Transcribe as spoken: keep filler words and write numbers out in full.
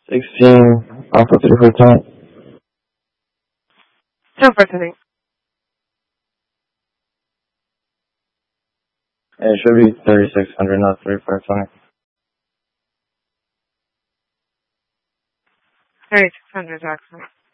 sixteen, Alpha three four ten. Two for today. It should be thirty-six hundred, not thirty-five twenty. thirty-six hundred, actually.